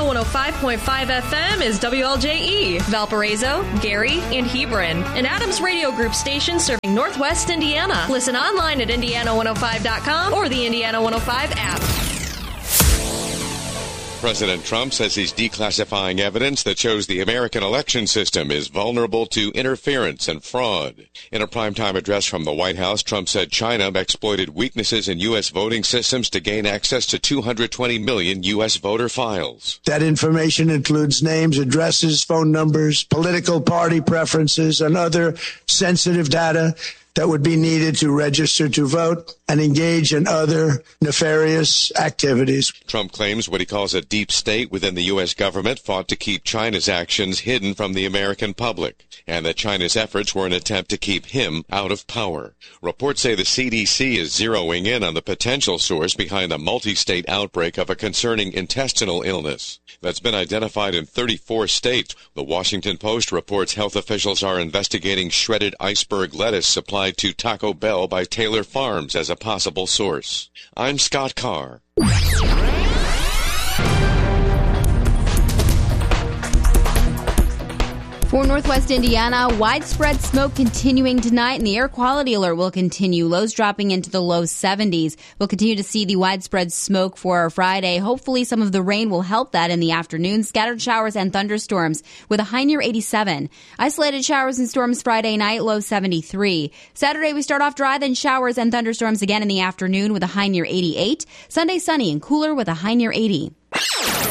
105.5 FM is WLJE, Valparaiso, Gary, and Hebron, an Adams Radio Group station serving Northwest Indiana. Listen online at Indiana105.com or the Indiana 105 app. President Trump says he's declassifying evidence that shows the American election system is vulnerable to interference and fraud. In a primetime address from the White House, Trump said China exploited weaknesses in U.S. voting systems to gain access to 220 million U.S. voter files. That information includes names, addresses, phone numbers, political party preferences, and other sensitive data that would be needed to register to vote and engage in other nefarious activities. Trump claims what he calls a deep state within the U.S. government fought to keep China's actions hidden from the American public, and that China's efforts were an attempt to keep him out of power. Reports say the CDC is zeroing in on the potential source behind the multi-state outbreak of a concerning intestinal illness that's been identified in 34 states. The Washington Post reports health officials are investigating shredded iceberg lettuce supplied to Taco Bell by Taylor Farms as a possible source. I'm Scott Carr. For Northwest Indiana, widespread smoke continuing tonight, and the air quality alert will continue. Lows dropping into the low 70s. We'll continue to see the widespread smoke for our Friday. Hopefully some of the rain will help that in the afternoon. Scattered showers and thunderstorms with a high near 87. Isolated showers and storms Friday night, low 73. Saturday we start off dry, then showers and thunderstorms again in the afternoon with a high near 88. Sunday sunny and cooler with a high near 80.